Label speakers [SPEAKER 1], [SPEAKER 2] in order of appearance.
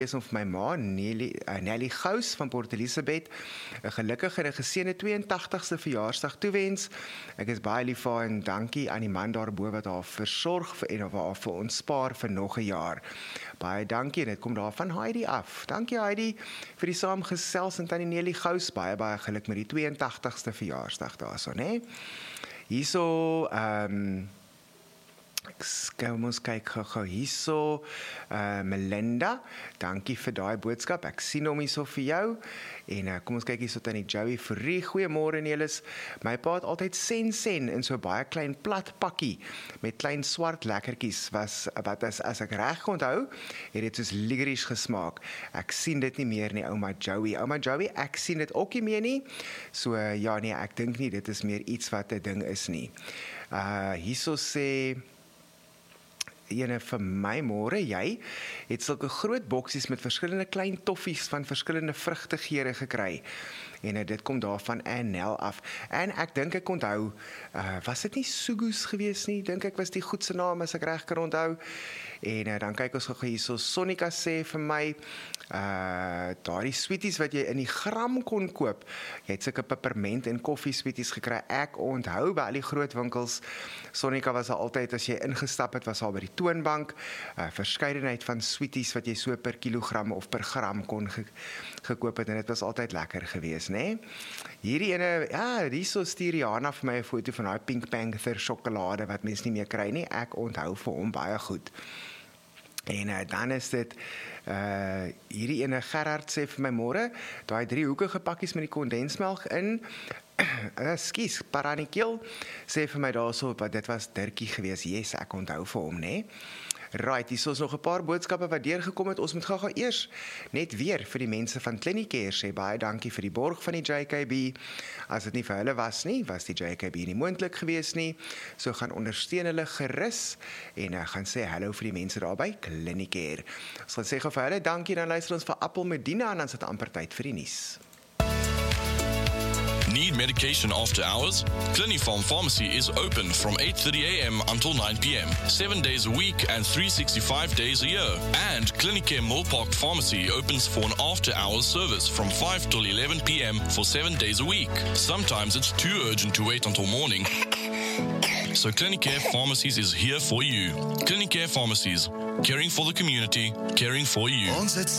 [SPEAKER 1] is of my ma, Nelly Gous van Port Elizabeth, 'n gelukkige en 'n geseënde 82ste verjaarsdag toewens. Ek is baie lief vir haar en dankie aan die man daarbo wat haar versorg en haar vir ons spaar vir nog 'n jaar. Baie dankie en dit kom daar van Heidi af. Dankie Heidi vir die saamgesels en tannie Nelly Gous. Baie geluk met die 82ste verjaarsdag daarso, né? Hierso, kom ons kyk gou hierso, Melinda, dankie vir daai boodskap, ek sien hom hierso vir jou, en kom ons kyk hierso tannie Joey Fourie, goeiemôre Nelis, my pa het altyd sen in so baie klein plat pakkie, met klein swart lekkertjies, wat as ek reg onthou, het dit soos licorice gesmaak, ek sien dit nie meer nie, ouma Joey, ek sien dit ook nie meer nie, so ja nee, ek dink nie, dit is meer iets wat 'n ding is nie. Hierso sê ene vir my, môre, jy het sulke groot boksies met verskillende klein toffies van verskillende vrugtegeure gekry. En dit kom daarvan Annel af. En ek dink ek onthou, was dit nie Sugus gewees nie? Dink ek was die goedse naam as ek reg kan onthou. En dan kyk ons gou hierso, Sonika sê vir my, daardie sweeties wat jy in die gram kon koop, jy het sulke peppermint en koffie sweeties gekry, ek onthou by al die groot winkels, Sonika was altyd, as jy ingestap het, was al by die toonbank, verskeidenheid van sweeties wat jy so per kilogram of per gram kon gekoop het, en dit was altyd lekker gewees, né? Hierdie ene, hierso stuur Jana vir my 'n foto van daai Pink Panther sjokolade wat mens nie meer kry nie, ek onthou vir hom baie goed. En dan is dit, hierdie ene Gerard sê vir my môre, daai 3-hoekige pakkies met die kondensmelk in, skus, Paranikeel, sê vir my daarso, dit was Dirkie gewees, yes, ek onthou vir hom, né? Right, hier is nog 'n paar boodskappe wat deurgekom het, ons moet gou eers net weer vir die mense van Clinicare sê, baie dankie vir die borg van die JKB, as dit nie vir hulle was nie, was die JKB nie moontlik gewees nie, so gaan ondersteun hulle gerus, en gaan sê hallo vir die mense daar by Clinicare. Ons gaan sê gou vir hulle, dankie, dan luister ons vir Appel Medina, en dan is dit amper tyd vir die nuus.
[SPEAKER 2] Need medication after hours? Clinifarm Pharmacy is open from 8:30 a.m. until 9 p.m. 7 days a week and 365 days a year. And Clinicare Millpark Pharmacy opens for an after-hours service from 5 till 11 p.m. for 7 days a week. Sometimes it's too urgent to wait until morning. So Clinicare Pharmacies is here for you. Clinicare Pharmacies, caring for the community, caring for you.